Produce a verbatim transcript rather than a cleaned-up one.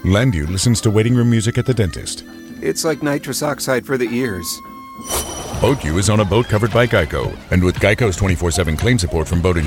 Landu listens to waiting room music at the dentist. It's like nitrous oxide for the ears. BoatU is on a boat covered by Geico. And with Geico's twenty-four seven claim support from Boat